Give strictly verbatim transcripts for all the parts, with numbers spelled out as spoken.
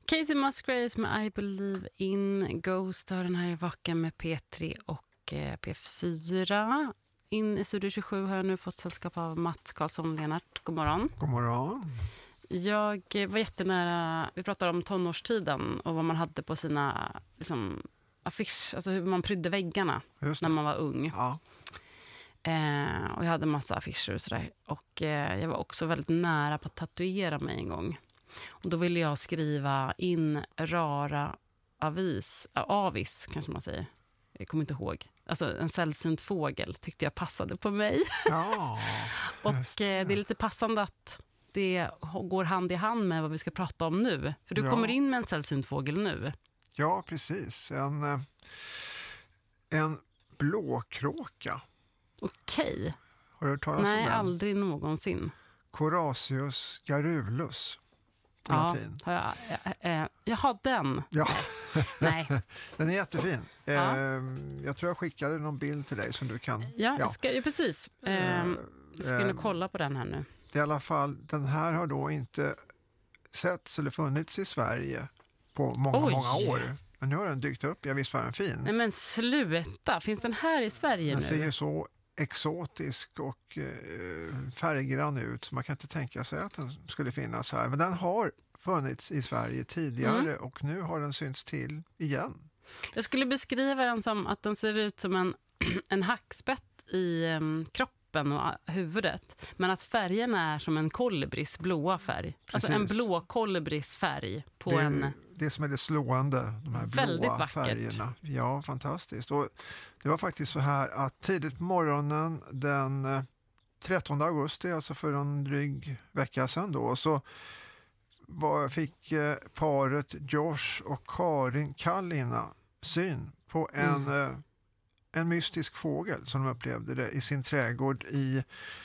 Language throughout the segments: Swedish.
Casey Musgraves med I Believe In. Ghost har den här i Vaken med P tre och P fyra. In i Studio tjugosju har jag nu fått sällskap av Mats Karlsson-Lenart. God morgon. God morgon. Jag var jättenära, vi pratade om tonårstiden och vad man hade på sina liksom, affisch, alltså hur man prydde väggarna när man var ung. Ja. Eh, och jag hade massa affischer och sådär. Och eh, jag var också väldigt nära på att tatuera mig en gång. Och då ville jag skriva in rara avis, äh, avis kanske man säger. Jag kommer inte ihåg. Alltså en sällsynt fågel tyckte jag passade på mig. Ja, och det. det är lite passande att det går hand i hand med vad vi ska prata om nu. För du ja. kommer in med en sällsynt fågel nu. Ja, precis. En, en blåkråka. Okej. Har du hört talas Nej, om den? Nej, aldrig någonsin. Coracius garrulus på ja, latin. Har jag, äh, äh, jaha, den. Ja. Nej. Den är jättefin. Ja. Jag tror jag skickade någon bild till dig som du kan... Ja, ja. Ska, ja precis. Jag ska nu kolla på den här nu. I alla fall, den här har då inte setts eller funnits i Sverige på många, Oj. många år. Men nu har den dykt upp. Jag visst var den fin. Nej men sluta, finns den här i Sverige den nu? Den ser ju så exotisk och eh, färggrann ut så man kan inte tänka sig att den skulle finnas här. Men den har funnits i Sverige tidigare mm. och nu har den synts till igen. Jag skulle beskriva den som att den ser ut som en, en hackspett i um, kroppen och huvudet. Men att färgen är som en kolibris blåa färg. Precis. Alltså en blå kolibris färg på det är en... det som är det slående, de här blåa vackert. färgerna. Ja, fantastiskt. Och det var faktiskt så här att tidigt på morgonen den trettonde augusti, alltså för en dryg vecka sedan då, så var, fick paret Josh och Karin Kallina syn på en, mm. en mystisk fågel som de upplevde det i sin trädgård i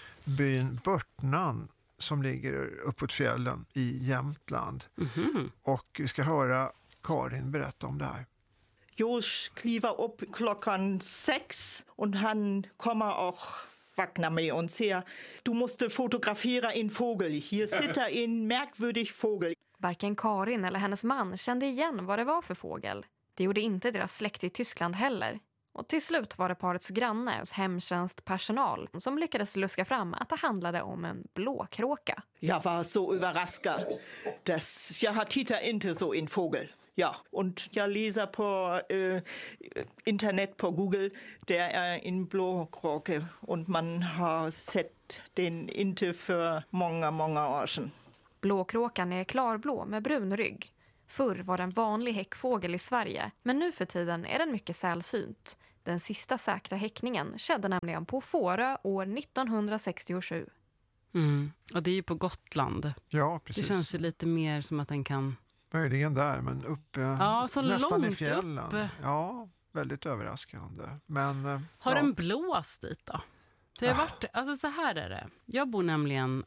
byn Börtnan som ligger uppåt fjällen i Jämtland. Mm-hmm. Och vi ska höra Karin berätta om det här. Josh kliver upp klockan sex och han kommer och vaknar mig och säger du måste fotografera en fågel. Här sitter en märkvärdig fågel. Varken Karin eller hennes man kände igen vad det var för fågel. Det gjorde inte deras släkt i Tyskland heller. Och till slut var det parets granne hos hemtjänstpersonal som lyckades luska fram att det handlade om en blåkråka. Jag var så överraskad. Dass jag har tittat inte så en fågel. Ja, och jag läser på äh, internet på Google, det är en blåkråka och man har sett den inte för många, många år sedan. Blåkråkan är klarblå med brun rygg. Förr var den vanlig häckfågel i Sverige, men nu för tiden är den mycket sällsynt. Den sista säkra häckningen skedde nämligen på Fårö år nittonhundrasextiosju. Mm. Och det är ju på Gotland. Ja, precis. Det känns ju lite mer som att den kan... Möjligen där, men uppe ja, så nästan långt i fjällen. Upp. Ja, väldigt överraskande. Men, har ja. den blåst dit då? Så jag har varit, alltså så här är det. Jag bor nämligen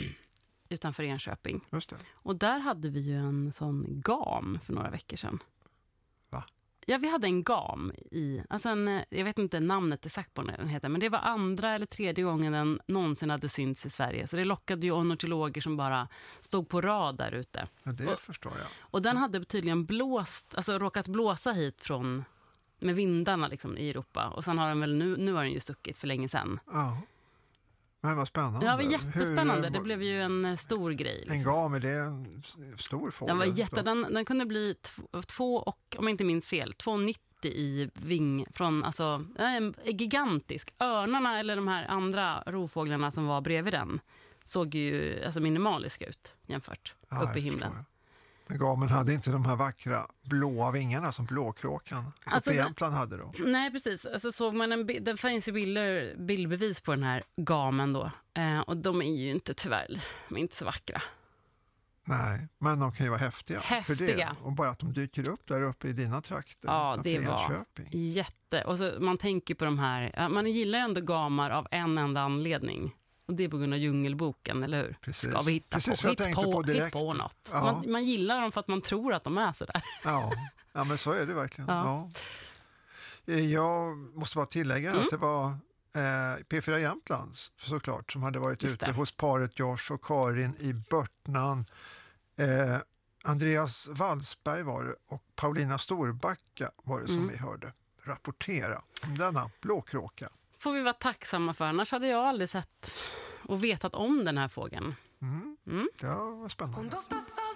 utanför Enköping. Just det. Och där hade vi ju en sån gam för några veckor sedan. Va? Ja, vi hade en gam i, alltså en, jag vet inte namnet exakt på den heter, men det var andra eller tredje gången den någonsin hade synts i Sverige. Så det lockade ju ornitologer som bara stod på rad där ute. Ja, det och, förstår jag. Och den hade tydligen blåst, alltså råkat blåsa hit från, med vindarna liksom i Europa. Och sen har den väl, nu, nu har den ju stuckit för länge sedan. Ja. Men vad spännande. Ja, det var jättespännande. Hur, det blev ju en stor grej. Liksom. En gam, är det en stor fågel? Den var jätte, den, den kunde bli t- två och, om jag inte minns fel, två nittio i ving från, alltså, en gigantisk. Örnarna eller de här andra rovfåglarna som var bredvid den såg ju alltså minimaliska ut jämfört ja, uppe i himlen. Men gamen hade inte de här vackra blåa vingarna som blåkråkan alltså, uppe i Jämtland hade då. Nej, precis. Alltså, såg man en, den finns ju bilder, bildbevis på den här gamen då. Eh, och de är ju inte tyvärr, de är inte så vackra. Nej, men de kan ju vara häftiga, häftiga. för det. Och bara att de dyker upp där uppe i dina trakter. Ja, det var Enköping. jätte. Och så man tänker på de här, man gillar ju ändå gamar av en enda anledning. Och det är på grund av Djungelboken, eller hur? Precis. Ska vi hitta Precis på, vad jag tänkte på, på direkt. på något. Ja. Man, man gillar dem för att man tror att de är sådär. Ja, ja men så är det verkligen. Ja. Ja. Jag måste bara tillägga mm. att det var eh, P fyra Jämtlands såklart som hade varit Just ute det. hos paret Josh och Karin i Börtnan. Eh, Andreas Wallsberg var det och Paulina Storbacka var det som Mm. vi hörde rapportera om denna blåkråka. Får vi vara tacksamma för, annars hade jag aldrig sett och vetat om den här fågeln. Mm. Mm. Det var spännande. Hon doftar